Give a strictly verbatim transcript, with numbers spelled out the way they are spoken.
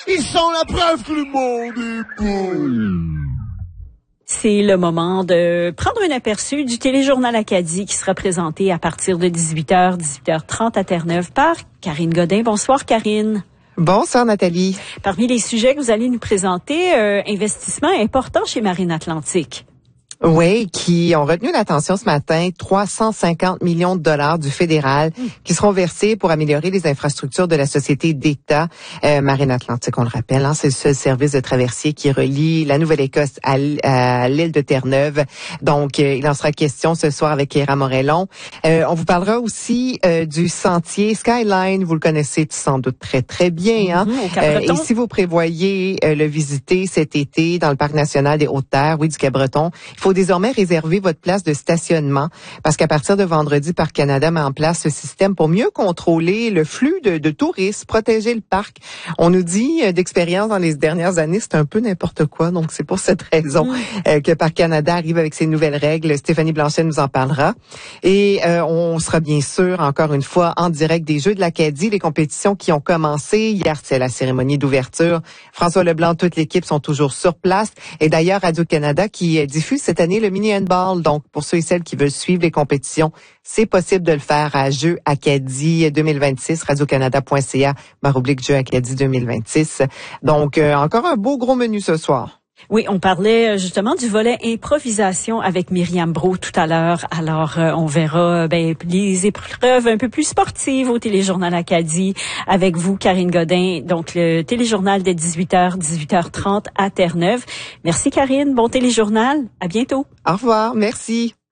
Ils sont la preuve que le monde est beau. C'est le moment de prendre un aperçu du téléjournal Acadie qui sera présenté à partir de dix-huit heures, dix-huit heures trente à Terre-Neuve par Karine Godin. Bonsoir Karine. Bonsoir Nathalie. Parmi les sujets que vous allez nous présenter, euh, investissement important chez Marine Atlantique. Oui, qui ont retenu l'attention ce matin, trois cent cinquante millions de dollars du fédéral mmh. qui seront versés pour améliorer les infrastructures de la société d'État. Euh, Marine Atlantique, on le rappelle, hein, c'est le seul service de traversier qui relie la Nouvelle-Écosse à, à l'île de Terre-Neuve. Donc, euh, il en sera question ce soir avec Kéra Morellon. Euh, on vous parlera aussi euh, du sentier Skyline. Vous le connaissez sans doute très, très bien. Hein? Mmh, euh, et si vous prévoyez euh, le visiter cet été dans le Parc national des Hautes-Terres, oui, du Cap-Breton, il faut désormais réserver votre place de stationnement parce qu'à partir de vendredi, Parc Canada met en place ce système pour mieux contrôler le flux de, de touristes, protéger le parc. On nous dit euh, d'expérience dans les dernières années, c'est un peu n'importe quoi. Donc, c'est pour cette raison mmh. euh, que Parc Canada arrive avec ses nouvelles règles. Stéphanie Blanchet nous en parlera. Et euh, on sera bien sûr, encore une fois, en direct des Jeux de l'Acadie, les compétitions qui ont commencé. Hier, c'est la cérémonie d'ouverture. François Leblanc, toute l'équipe sont toujours sur place. Et d'ailleurs, Radio-Canada qui diffuse cette année le mini-handball. Donc, pour ceux et celles qui veulent suivre les compétitions, c'est possible de le faire à Jeux Acadie deux mille vingt-six, radiocanada.ca, barre oblique Jeux Acadie deux mille vingt-six. Donc, euh, encore un beau gros menu ce soir. Oui, on parlait justement du volet improvisation avec Myriam Brault tout à l'heure. Alors, euh, on verra ben, les épreuves un peu plus sportives au téléjournal Acadie avec vous, Karine Godin. Donc, le téléjournal dès dix-huit heures, dix-huit heures trente à Terre-Neuve. Merci, Karine. Bon téléjournal. À bientôt. Au revoir. Merci.